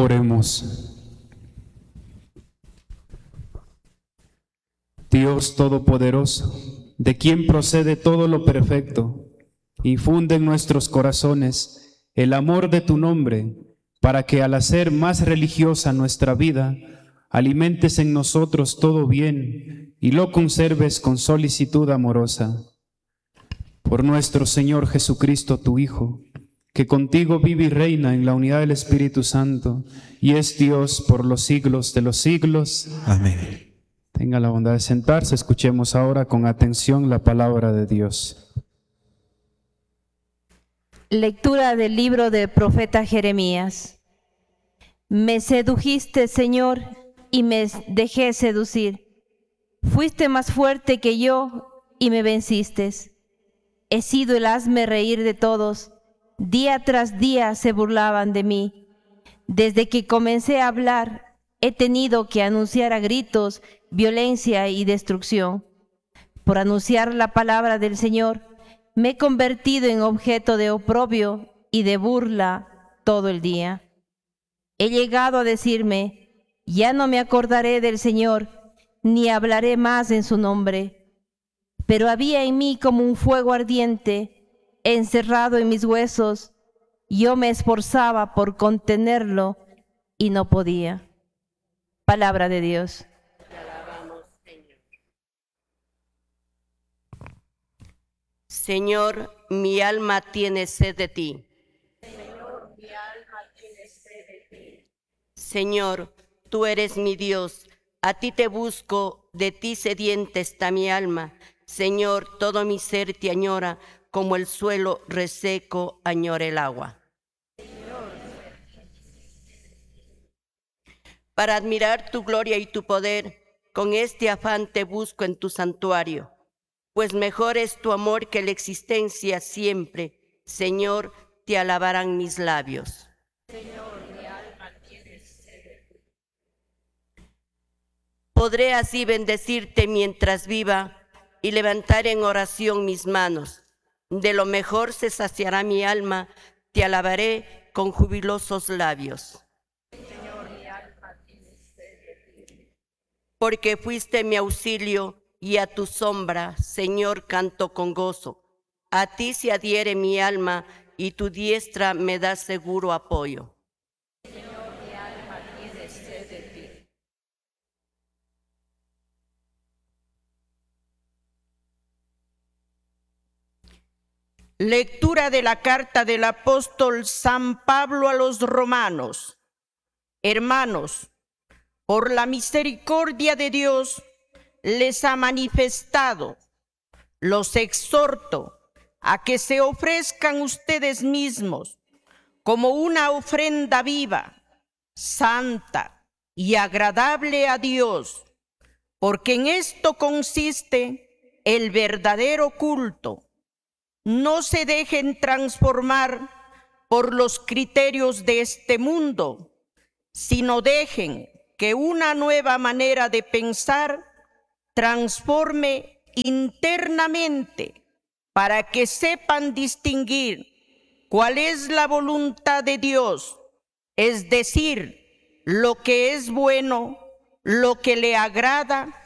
Oremos. Dios Todopoderoso, de quien procede todo lo perfecto, infunde en nuestros corazones el amor de tu nombre, para que al hacer más religiosa nuestra vida, alimentes en nosotros todo bien y lo conserves con solicitud amorosa. Por nuestro Señor Jesucristo, tu Hijo, que contigo vive y reina en la unidad del Espíritu Santo, y es Dios por los siglos de los siglos. Amén. Tenga la bondad de sentarse, escuchemos ahora con atención la palabra de Dios. Lectura del libro del profeta Jeremías. Me sedujiste, Señor, y me dejé seducir. Fuiste más fuerte que yo y me venciste. He sido el hazme reír de todos. Día tras día se burlaban de mí. Desde que comencé a hablar, he tenido que anunciar a gritos violencia y destrucción. Por anunciar la palabra del Señor, me he convertido en objeto de oprobio y de burla todo el día. He llegado a decirme, ya no me acordaré del Señor, ni hablaré más en su nombre. Pero había en mí como un fuego ardiente, encerrado en mis huesos. Yo me esforzaba por contenerlo y no podía. Palabra de Dios. Te alabamos, Señor. Señor, mi alma tiene sed de ti. Señor, mi alma tiene sed de ti. Señor, tú eres mi Dios, a ti te busco, de ti sedienta está mi alma. Señor, todo mi ser te añora, como el suelo reseco añora el agua. Para admirar tu gloria y tu poder, con este afán te busco en tu santuario, pues mejor es tu amor que la existencia siempre. Señor, te alabarán mis labios. Señor, mi alma tiene sed de ti. Podré así bendecirte mientras viva y levantar en oración mis manos. De lo mejor se saciará mi alma, te alabaré con jubilosos labios. Porque fuiste mi auxilio y a tu sombra, Señor, canto con gozo. A ti se adhiere mi alma y tu diestra me da seguro apoyo. Señor, mi alma tiene sed de ti. Lectura de la carta del apóstol San Pablo a los romanos. Hermanos, por la misericordia de Dios les ha manifestado, los exhorto a que se ofrezcan ustedes mismos como una ofrenda viva, santa y agradable a Dios, porque en esto consiste el verdadero culto. No se dejen transformar por los criterios de este mundo, sino dejen que una nueva manera de pensar transforme internamente para que sepan distinguir cuál es la voluntad de Dios, es decir, lo que es bueno, lo que le agrada